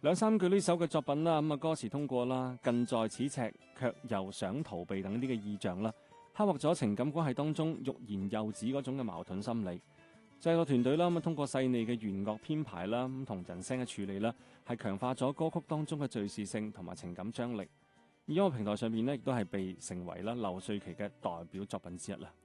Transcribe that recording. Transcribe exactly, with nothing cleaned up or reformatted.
兩三句呢首嘅作品啦，咁啊歌詞通過啦，近在咫尺，卻又想逃避等啲嘅意象啦，刻畫咗情感關係當中欲言又止嗰種嘅矛盾心理。製作團隊啦，咁啊通過細膩嘅弦樂編排啦，咁同人聲嘅處理啦，係強化咗歌曲當中嘅敘事性同埋情感張力。而音樂平台上面呢，亦都係被成為啦劉瑞琦嘅代表作品之一啦。